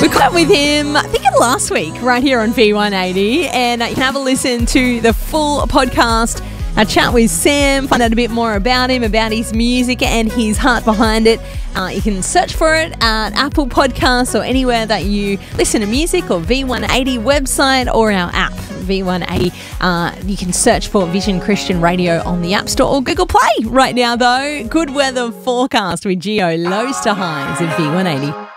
We caught up with him, I think last week, right here on V180, and you can have a listen to the full podcast. I chat with Sam, find out a bit more about him, about his music and his heart behind it. You can search for it at Apple Podcasts or anywhere that you listen to music, or V180 website or our app, V180. You can search for Vision Christian Radio on the App Store or Google Play. Right now, though, good weather forecast with Geo, lows to highs at V180.